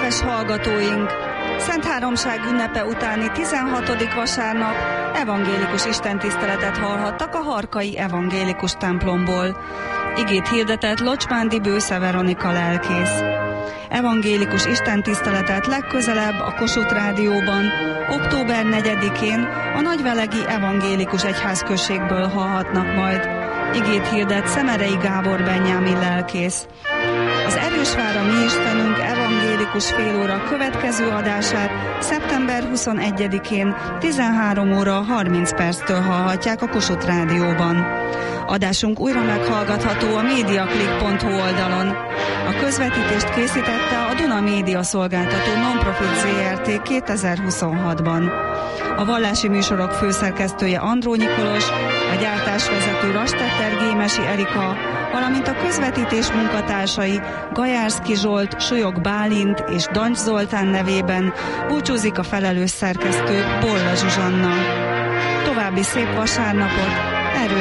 Kedves hallgatóink! Szent Háromság ünnepe utáni 16. vasárnap evangélikus istentiszteletet hallhattak a Harkai Evangélikus templomból. Igét hirdetett Locsmándi Bősze Veronika lelkész. Evangélikus istentiszteletet legközelebb a Kossuth Rádióban október 4-én a Nagyvelegi Evangélikus Egyházközségből hallhatnak majd. Igét hirdet Szemerei Gábor Benyámin lelkész. Az Erősvár a mi Istenünk evangélikus félóra következő adását szeptember 21-én 13 óra 30 perctől hallhatják a Kossuth Rádióban. Adásunk újra meghallgatható a mediaclick.hu oldalon. A közvetítést készítette a Duna Média Szolgáltató Nonprofit Zrt. 2026-ban. A vallási műsorok főszerkesztője Andrónyi Kolos, a gyártásvezető Rastetter Gémesi Erika, valamint a közvetítés munkatársai Gajárszki Zsolt, Sulyog Bálint és Dancs Zoltán nevében búcsúzik a felelős szerkesztő Bolla Zsuzsanna. További szép vasárnapot!